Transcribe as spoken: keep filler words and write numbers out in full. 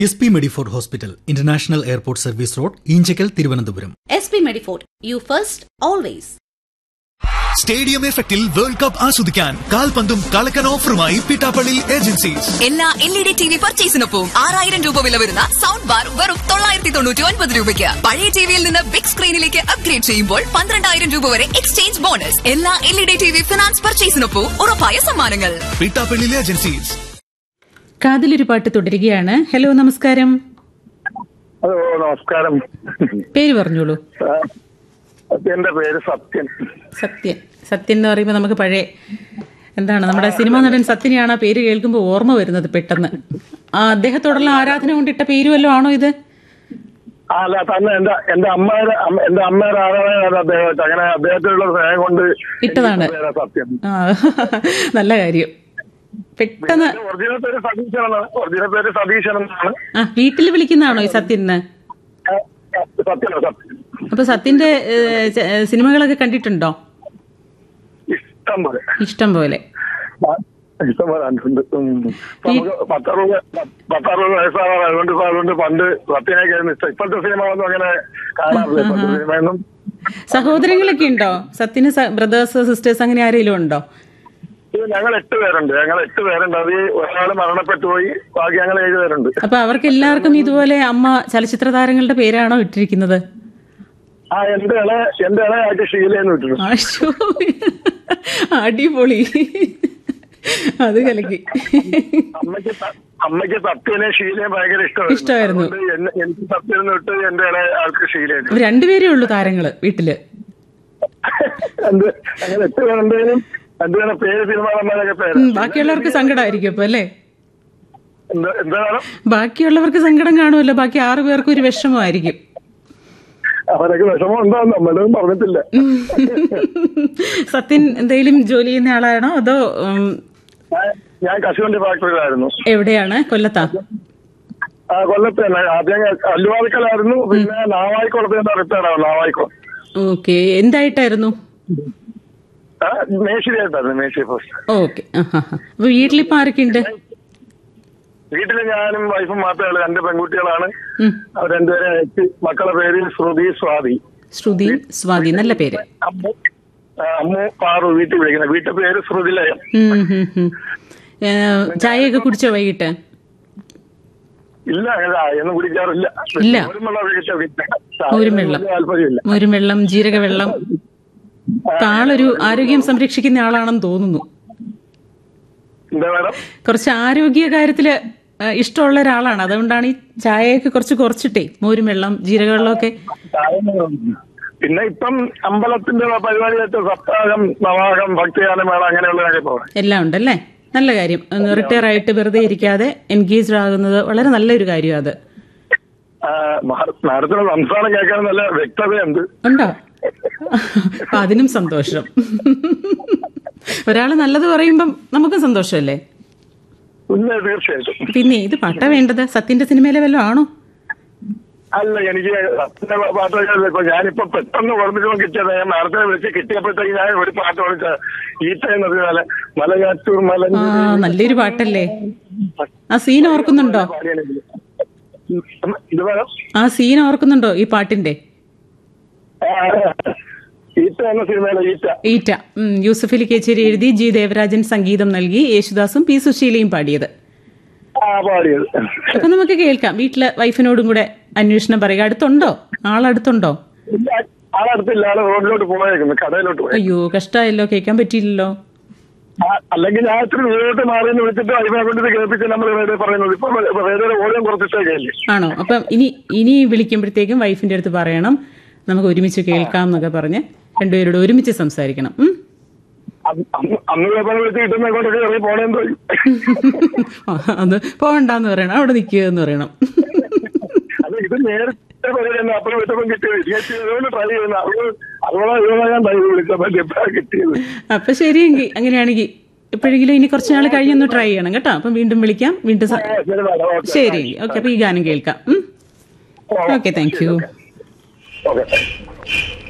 S P Medifort hospital, international airport service road, Eenchakkal, Thiruvananthapuram. S P Medifort, you first always. Stadium എഫക്റ്റിൽ world cup ആസ്വദിക്കാൻ കാൽപന്തും കളക്കൻ ഓഫറുമായി Pittappilly agencies. എല്ലാ L E D T V പർച്ചേസിനൊപ്പം ആറായിരം രൂപ വില വരുന്ന സൗണ്ട് ബാർ വെറും തൊള്ളായിരത്തി തൊണ്ണൂറ്റി ഒൻപത് രൂപയ്ക്ക്. പഴയ ടിവിയിൽ നിന്ന് ബിഗ് സ്ക്രീനിലേക്ക് അപ്ഗ്രേഡ് ചെയ്യുമ്പോൾ പന്ത്രണ്ടായിരം രൂപ വരെ എക്സ്ചേഞ്ച് ബോണസ്. എല്ലാ L E D T V finance പർച്ചേസിനൊപ്പം ഉറപ്പായ സമ്മാനങ്ങൾ. പിട്ടാപ്പള്ളി ഏജൻസീസ്. കാതിലൊരു പാട്ട് തുടരുകയാണ്. ഹലോ, നമസ്കാരം. ഹലോ, നമസ്കാരം. പേര് പറഞ്ഞോളൂ. എന്റെ പേര് സത്യൻ. സത്യൻ. സത്യൻ എന്ന് പറയുമ്പോൾ നമുക്ക് പഴയ എന്താണ് നമ്മുടെ സിനിമാ നടൻ സത്യനെയാണ് ആ പേര് കേൾക്കുമ്പോൾ ഓർമ്മ വരുന്നത് പെട്ടെന്ന്. ആ അദ്ദേഹത്തോടുള്ള ആരാധന കൊണ്ടിട്ട പേര് വല്ലതും ആണോ ഇത്? അല്ല, തന്നെ എന്റെ എന്റെ അമ്മയുടെ എന്റെ അമ്മയുടെ ആരാധന അദ്ദേഹത്തെ, അങ്ങനെ അദ്ദേഹത്തിനുള്ള സ്നേഹം കൊണ്ട് ഇട്ടതാണ്. സത്യം. ആ, നല്ല കാര്യം. പെട്ടെന്ന് ഒറിജിനൽ പേര് സതീശനാണ്. ഒറിജിനൽ പേര് സതീശനാണ്. ആ, വീട്ടിൽ വിളിക്കുന്നതാണോ ഈ സത്യന്? സത്യം സത്യം. അപ്പൊ സത്യന്റെ സിനിമകളൊക്കെ കണ്ടിട്ടുണ്ടോ? ഇഷ്ടം പോലെ. ഇഷ്ടം പോലെ ഇഷ്ടം പോലെ കണ്ടിട്ടുണ്ട്. നമുക്ക് പത്തറുപത് പത്തറുപത് വയസ്സാകാറ്. അതുകൊണ്ട് അതുകൊണ്ട് പണ്ട് സത്യനൊക്കെ ഇഷ്ടം. ഇപ്പോഴത്തെ സിനിമ ഒന്നും അങ്ങനെ കാണാറില്ല. ഇപ്പോഴത്തെ സിനിമയൊന്നും. സഹോദരങ്ങളൊക്കെ ഉണ്ടോ സത്യന്? ബ്രദേഴ്സ്, സിസ്റ്റേഴ്സ് അങ്ങനെ ആരെങ്കിലും ഉണ്ടോ? ഞങ്ങൾ എട്ട് പേരുണ്ട്. ഞങ്ങൾ എട്ട് പേരുണ്ട്. അത് ഒരാൾ മരണപ്പെട്ടു പോയി. ബാക്കി ഞങ്ങൾ ഏഴ് പേരുണ്ട്. അപ്പൊ അവർക്ക് എല്ലാവർക്കും ഇതുപോലെ അമ്മ ചലച്ചിത്ര താരങ്ങളുടെ പേരാണോ ഇട്ടിരിക്കുന്നത്? ആ, എന്റെ ഇള എന്റെ ഇളയായിട്ട് ഷീലയെന്ന് വിട്ടിരുന്നു. അടിപൊളി. അത് കലക്കി. അമ്മയ്ക്ക് അമ്മയ്ക്ക് സത്യനെ ഷീലയും ഭയങ്കര ഇഷ്ടമായിരുന്നു. ഇഷ്ടമായിരുന്നു. എനിക്ക് സത്യം വിട്ട് എന്റെ ഇളയ ആൾക്ക് ഷീലയായിരുന്നു. രണ്ടുപേരേ ഉള്ളൂ താരങ്ങള് വീട്ടില്. എന്ത് അങ്ങനെ എട്ട് പേരുണ്ടെങ്കിലും എന്താണ് പേര് സിനിമാടന്മാരൊക്കെ പേര്. ബാക്കിയുള്ളവർക്ക് സങ്കടമായിരിക്കും അപ്പൊ അല്ലേ? എന്താണ്? ബാക്കിയുള്ളവർക്ക് സങ്കടം കാണുമല്ലോ. ബാക്കി ആറു പേർക്കും ഒരു വിഷമമായിരിക്കും. അവരൊക്കെ വിഷമം ഉണ്ടാവും, നമ്മളൊന്നും പറഞ്ഞിട്ടില്ല. സത്യൻ എന്തെങ്കിലും ജോലി ചെയ്യുന്ന ആളാണോ അതോ? ഞാൻ കശുവണ്ടി ഫാക്ടറിയിലായിരുന്നു. എവിടെയാണ്? കൊല്ലത്താ? ആ, കൊല്ലത്ത് തന്നെ. ആദ്യം അല്ലുവാതിക്കലായിരുന്നു. പിന്നെ നാവായിക്കുളത്ത് റിട്ടയർഡ് ആവും. നാവായിക്കുളം. ഓക്കെ. എന്തായിട്ടായിരുന്നു? മേശിരിയായിട്ടായിരുന്നു. മേശിരി പോസ്റ്റ്. ഓക്കെ. അപ്പൊ വീട്ടിലിപ്പോ ആരൊക്കെ ഉണ്ട്? വീട്ടില് ഞാനും വൈഫും മാത്രമേ. രണ്ട് പെൺകുട്ടികളാണ്. അവർ രണ്ടുപേരെ അയച്ച്. മക്കളുടെ പേര് ശ്രുതി, സ്വാതി. ശ്രുതി, സ്വാതി, നല്ല പേര്. അമ്മു, പാറു വീട്ടിൽ വിളിക്കുന്ന. വീട്ടിൽ പേര് ശ്രുതിലയം. ചായയൊക്കെ കുടിച്ചോ വൈകിട്ട്? ഇല്ല, ഒന്നും കുടിക്കാറില്ല. ഇല്ല. മോരും വെള്ളം, മോരും വെള്ളം, ജീരക വെള്ളം. ആളൊരു ആരോഗ്യം സംരക്ഷിക്കുന്ന ആളാണെന്ന് തോന്നുന്നു. എന്താ മേഡം? കുറച്ച് ആരോഗ്യ കാര്യത്തില് ഇഷ്ടമുള്ള ഒരാളാണ്. അതുകൊണ്ടാണ് ഈ ചായയൊക്കെ കുറച്ച് കുറച്ചിട്ടേ മോരും വെള്ളം, ജീരക വെള്ളമൊക്കെ. പിന്നെ ഇപ്പം അമ്പലത്തിന്റെ പരിപാടിയായിട്ട് സപ്താഹം, നവാഹം, ഭക്തിഗാനമേള അങ്ങനെയുള്ളതൊക്കെ പോകാം. എല്ലാം ഉണ്ടല്ലേ? നല്ല കാര്യം. റിട്ടയർ ആയിട്ട് വെറുതെ ഇരിക്കാതെ എൻഗേജ്ഡ് ആകുന്നത് വളരെ നല്ലൊരു കാര്യം. അത് മാഡത്തിന് സംസാരം കേൾക്കാൻ നല്ല വ്യക്തതയുണ്ട്. ഉണ്ടോ? അപ്പൊ അതിനും സന്തോഷം. ഒരാള് നല്ലത് പറയുമ്പം നമുക്കും സന്തോഷമല്ലേ? തീർച്ചയായിട്ടും. പിന്നെ ഇത് പാട്ടാ വേണ്ടത്? സത്യന്റെ സിനിമയിലെ വല്ലതും ആണോ? അല്ല, എനിക്ക് സത്യന്റെ പാട്ടൊക്കെ ഇപ്പൊ ഞാനിപ്പോ പെട്ടെന്ന് ഓർമ്മിക്കുമ്പോൾ കിട്ടിയത്. ഞാൻ നേരത്തെ വിളിച്ച് കിട്ടിയപ്പോഴത്തേക്ക് ഞാൻ ഒരു പാട്ട് വിളിച്ച ഈറ്റ എന്ന് പറഞ്ഞാല് മലയാറ്റൂർ മല. നല്ലൊരു പാട്ടല്ലേ? ആ സീൻ ഓർക്കുന്നുണ്ടോ? ആ സീൻ ഓർക്കുന്നുണ്ടോ ഈ പാട്ടിന്റെ? ഈറ്റ. യൂസഫ് അലി കേച്ചേരി എഴുതി, ജി ദേവരാജൻ സംഗീതം നൽകി, യേശുദാസും പി സുശീലയും പാടിയത്. അപ്പൊ നമുക്ക് കേൾക്കാം. വീട്ടിലെ വൈഫിനോടും കൂടെ അന്വേഷണം പറയുക. അടുത്തുണ്ടോ? ആളടുത്തുണ്ടോ? റോഡിലോട്ട് പോയേക്കുന്നു, കടയിലോട്ട് പോയി. അയ്യോ, കഷ്ടമായല്ലോ. കേൾക്കാൻ പറ്റിയില്ലല്ലോ. അല്ലെങ്കിൽ ഞാൻ ഇത്തിരി വീട്ടിൽ മാറി വിളിച്ചിട്ട് അതിനെ കൊണ്ട് കേൾപ്പിച്ച് നമ്മൾ പറയുന്നത്. ഇപ്പൊ ഓരോ കുറച്ചിട്ടേ. ആണോ? അപ്പം ഇനി ഇനി വിളിക്കുമ്പോഴത്തേക്കും വൈഫിന്റെ അടുത്ത് പറയണം നമുക്ക് ഒരുമിച്ച് കേൾക്കാം എന്നൊക്കെ പറഞ്ഞ് രണ്ടുപേരോട് ഒരുമിച്ച് സംസാരിക്കണം. അത് പോകണ്ടെന്ന് പറയണം, അവിടെ നിൽക്കുക എന്ന് പറയണം. അപ്പൊ ശരിയെങ്കിൽ അങ്ങനെയാണെങ്കിൽ എപ്പോഴെങ്കിലും ഇനി കുറച്ച് നാൾ കഴിഞ്ഞൊന്ന് ട്രൈ ചെയ്യണം കേട്ടോ. അപ്പം വീണ്ടും വിളിക്കാം. വീണ്ടും ശരി. ഓക്കെ. അപ്പൊ ഈ ഗാനം കേൾക്കാം. Okay, thank you. Okay.